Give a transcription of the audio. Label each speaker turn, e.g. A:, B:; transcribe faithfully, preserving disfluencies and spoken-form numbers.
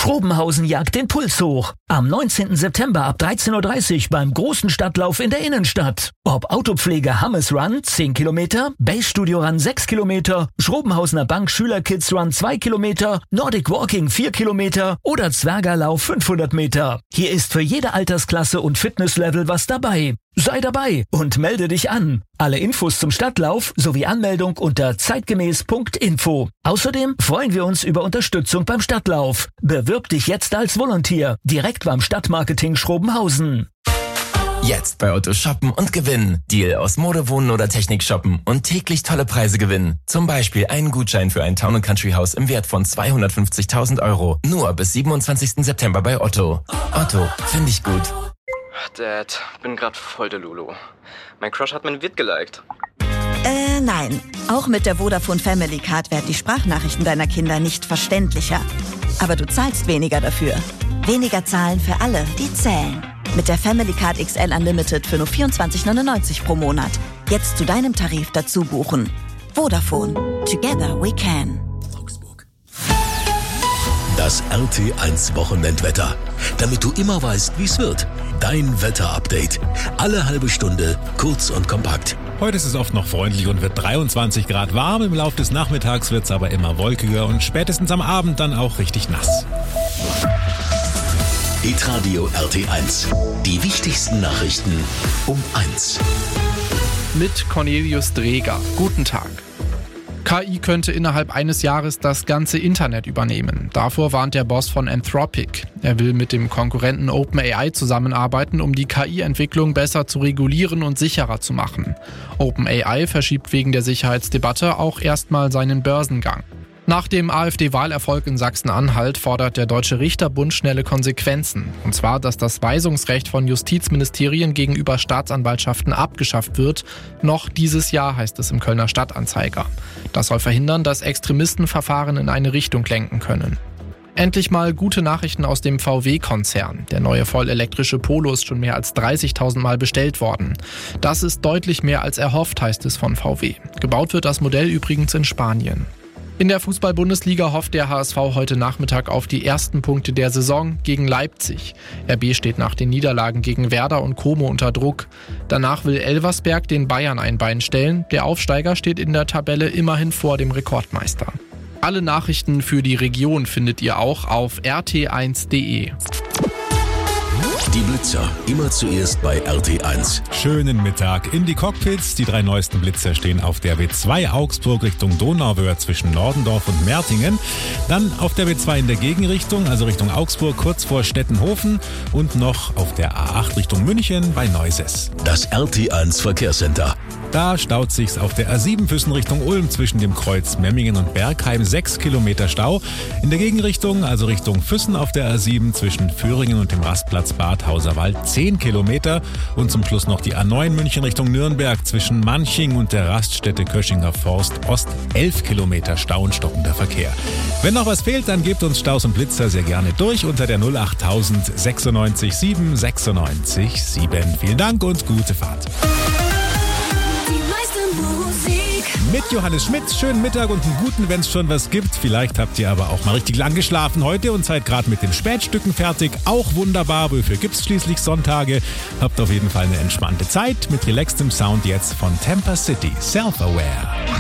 A: Schrobenhausen jagt den Puls hoch. Am neunzehnten September ab dreizehn Uhr dreißig beim großen Stadtlauf in der Innenstadt. Ob Autopflege Hammes Run zehn Kilometer, Base Studio Run sechs Kilometer, Schrobenhausener Bank Schüler Kids Run zwei Kilometer, Nordic Walking vier Kilometer oder Zwergerlauf fünfhundert Meter. Hier ist für jede Altersklasse und Fitnesslevel was dabei. Sei dabei und melde dich an. Alle Infos zum Stadtlauf sowie Anmeldung unter zeitgemäß punkt info. Außerdem freuen wir uns über Unterstützung beim Stadtlauf. Bewirb dich jetzt als Volunteer direkt beim Stadtmarketing Schrobenhausen.
B: Jetzt bei Otto shoppen und gewinnen. Deal aus Mode, Wohnen oder Technik shoppen und täglich tolle Preise gewinnen. Zum Beispiel einen Gutschein für ein Town and Country Haus im Wert von zweihundertfünfzigtausend Euro. Nur bis siebenundzwanzigsten September bei Otto. Otto, finde ich gut.
C: Dad, bin grad voll der Lulu. Mein Crush hat mein Vid geliked.
D: Äh, nein. Auch mit der Vodafone Family Card werden die Sprachnachrichten deiner Kinder nicht verständlicher. Aber du zahlst weniger dafür. Weniger zahlen für alle, die zählen. Mit der Family Card X L Unlimited für nur vierundzwanzig neunundneunzig pro Monat. Jetzt zu deinem Tarif dazu buchen. Vodafone. Together we can.
E: Das R T eins Wochenendwetter. Damit du immer weißt, wie es wird. Dein Wetterupdate. Alle halbe Stunde, kurz und kompakt.
F: Heute ist es oft noch freundlich und wird dreiundzwanzig Grad warm. Im Laufe des Nachmittags wird es aber immer wolkiger und spätestens am Abend dann auch richtig nass.
E: Hitradio R T eins. Die wichtigsten Nachrichten um eins.
G: Mit Cornelius Dreger. Guten Tag. K I könnte innerhalb eines Jahres das ganze Internet übernehmen. Davor warnt der Boss von Anthropic. Er will mit dem Konkurrenten OpenAI zusammenarbeiten, um die K I-Entwicklung besser zu regulieren und sicherer zu machen. OpenAI verschiebt wegen der Sicherheitsdebatte auch erstmal seinen Börsengang. Nach dem AfD-Wahlerfolg in Sachsen-Anhalt fordert der Deutsche Richterbund schnelle Konsequenzen. Und zwar, dass das Weisungsrecht von Justizministerien gegenüber Staatsanwaltschaften abgeschafft wird. Noch dieses Jahr, heißt es im Kölner Stadtanzeiger. Das soll verhindern, dass Extremisten Verfahren in eine Richtung lenken können. Endlich mal gute Nachrichten aus dem V W-Konzern. Der neue vollelektrische Polo ist schon mehr als dreißigtausend Mal bestellt worden. Das ist deutlich mehr als erhofft, heißt es von V W. Gebaut wird das Modell übrigens in Spanien. In der Fußball-Bundesliga hofft der H S V heute Nachmittag auf die ersten Punkte der Saison gegen Leipzig. R B steht nach den Niederlagen gegen Werder und Como unter Druck. Danach will Elversberg den Bayern ein Bein stellen. Der Aufsteiger steht in der Tabelle immerhin vor dem Rekordmeister. Alle Nachrichten für die Region findet ihr auch auf r t eins punkt d e.
E: Die Blitzer, immer zuerst bei R T eins.
F: Schönen Mittag in die Cockpits. Die drei neuesten Blitzer stehen auf der B zwei Augsburg Richtung Donauwörth zwischen Nordendorf und Mertingen. Dann auf der B zwei in der Gegenrichtung, also Richtung Augsburg, kurz vor Stettenhofen. Und noch auf der A acht Richtung München bei Neuses.
E: Das R T eins Verkehrscenter.
F: Da staut sich's auf der A sieben Füssen Richtung Ulm zwischen dem Kreuz Memmingen und Bergheim sechs Kilometer Stau. In der Gegenrichtung, also Richtung Füssen auf der A sieben zwischen Föhringen und dem Rastplatz Bad Hauserwald zehn Kilometer. Und zum Schluss noch die A neun München Richtung Nürnberg zwischen Manching und der Raststätte Köschinger Forst Ost elf Kilometer Stau und stockender Verkehr. Wenn noch was fehlt, dann gebt uns Staus und Blitzer sehr gerne durch unter der null acht null null sechsundneunzig sieben sechsundneunzig sieben. Vielen Dank und gute Fahrt. Mit Johannes Schmidt, schönen Mittag und einen guten, wenn es schon was gibt. Vielleicht habt ihr aber auch mal richtig lang geschlafen heute und seid gerade mit den Spätstücken fertig. Auch wunderbar, wofür gibt's schließlich Sonntage. Habt auf jeden Fall eine entspannte Zeit mit relaxedem Sound jetzt von Tampa City, Self-Aware.